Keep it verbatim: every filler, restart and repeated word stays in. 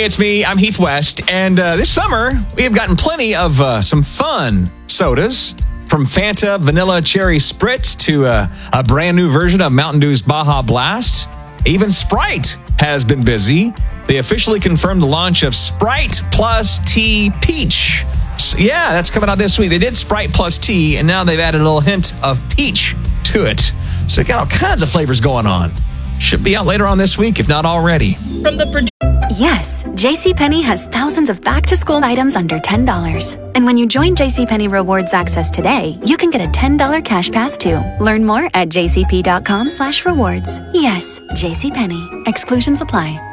Hey, it's me. I'm Heath West. And uh, this summer, we have gotten plenty of uh, some fun sodas. From Fanta Vanilla Cherry Spritz to uh, a brand new version of Mountain Dew's Baja Blast. Even Sprite has been busy. They officially confirmed the launch of Sprite Plus Tea Peach. So, yeah, that's coming out this week. They did Sprite Plus Tea, and now they've added a little hint of peach to it. So they got all kinds of flavors going on. Should be out later on this week, if not already. From the pro- Yes, JCPenney has thousands of back-to-school items under ten dollars. And when you join JCPenney Rewards Access today, you can get a ten dollars cash pass too. Learn more at jcp.com slash rewards. Yes, JCPenney. Exclusions apply.